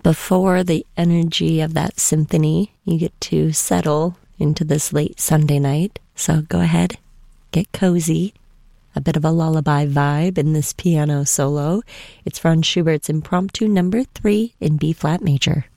before the energy of that symphony, you get to settle into this late Sunday night. So go ahead, get cozy. A bit of a lullaby vibe in this piano solo. It's Franz Schubert's Impromptu number 3 in B-flat major.